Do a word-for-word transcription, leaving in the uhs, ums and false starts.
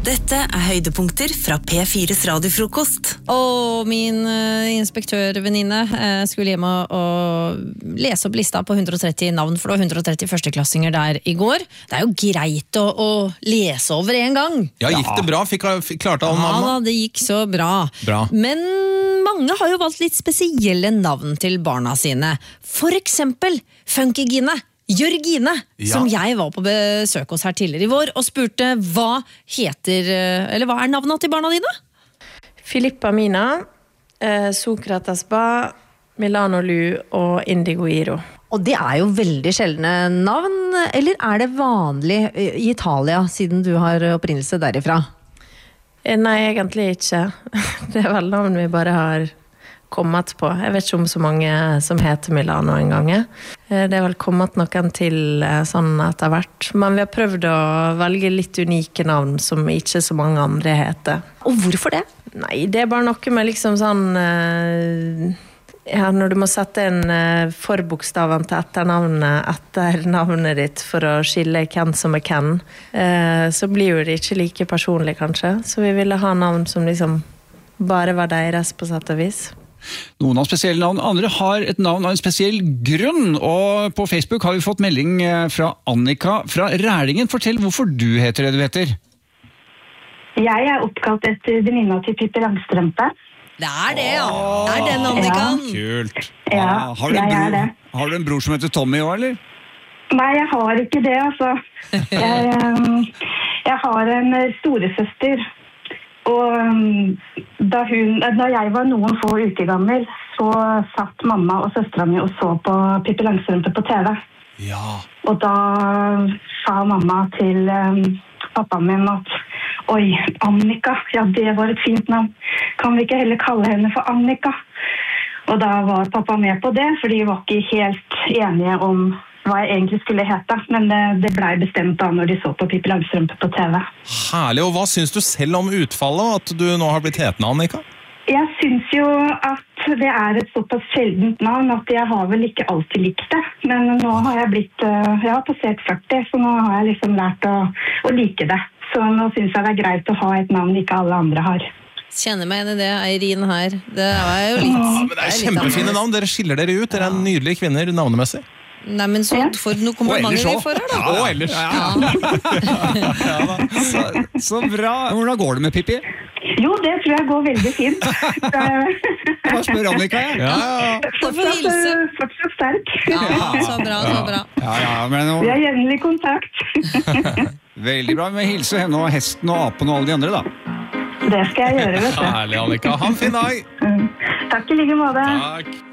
Dette er høydepunkter fra P fires radiofrokost. Og min uh, inspektørvenninne uh, skulle hjem og, og lese opp lista på hundre og tretti navn, for det var hundre og tretti førsteklassinger der i går. Det er jo greit å, å lese over en gang. Ja, gikk det bra? Fikk, fikk klarte alle navnene? Ja, det gikk så bra. bra. Men mange har jo valgt litt spesielle navn til barna sine. For eksempel Funkygine. Jørgine, ja. Som jeg var på besøk hos her tidligere i vår, og spurte hva heter, eller hva er navnet til barna dine? Filippa Mina, eh, Sokrates Ba, Milano Lu og Indigo Iro. Og det er jo veldig sjeldne navn, eller er det vanlig i Italia, siden du har opprinnelse derifra? Eh, nei, egentlig ikke. Det er vel navn vi bare har kommet på. Jeg vet ikke om så mange som heter Milano en gang. Det er vel kommet noen til sånn etter hvert. Men vi har prøvd å velge litt unike navn som ikke så mange andre heter. Og hvorfor det? Nei, det er bare noe med liksom sånn... Ja, når du må sette en forbokstaven til etternavnet etter navnet ditt for å skille hvem som er hvem, så blir jo det ikke like personlig kanskje. Så vi ville ha navn som liksom bare var deres på sett og vis. Noen har spesielle navn, andre har et navn av en spesiell grunn, og på Facebook har vi fått melding fra Annika fra Rælingen. Fortell hvorfor du heter det du heter. Jeg er oppkalt etter venninna til Pippi Langstrømpe. Det er det, ja. Det er den Annika. Ja. Kult. Ja, ah, har, du jeg bror, er det. Har du en bror som heter Tommy også, eller? Nei, jeg har ikke det, altså. Jeg, jeg har en storesøster. Og da, hun, da jeg var noen få uker gammel, så satt mamma og søstera mi og så på Pippi Langstrømpe på T V. Ja. Og da sa mamma til um, pappaen min at oi, Annika, ja det var et fint navn. Kan vi ikke heller kalle henne for Annika? Og da var pappa med på det, for de var ikke helt enige om hva jeg egentlig skulle hete, men det, det ble bestemt da når de så på Pippi Langstrømpe på T V. Herlig, og hva synes du selv om utfallet, at du nå har blitt hetende, Annika? Jeg synes jo at det er et såpass sjeldent navn at jeg har vel ikke alltid likt det, men nå har jeg blitt, jeg har passert førti, så nå har jeg liksom lært å, å like det. Så nå synes jeg det er greit å ha et navn ikke alle andre har. Kjenner meg igjen i det, Eirin her. Det er jo litt... Ja, men det er kjempefine navn, dere skiller dere ut, dere er nydelige kvinner navnemessig. Nei, men så for noen komplimenter vi får her da. Ja, og ellers. Ja, ja. ja, så, så bra. Hvordan går det med Pippi? Jo, det tror jeg går veldig fint. Hva spør Annika? Ja, ja. Fortsatt, fortsatt sterk. Ja, så bra, så bra. Ja, ja, men nå... Vi har jevnlig kontakt. Veldig bra, men hilse henne og hesten og apen og alle de andre da. Det skal jeg gjøre, vet du. Herlig, Annika. Ha en fin dag. Takk i like måte. Takk.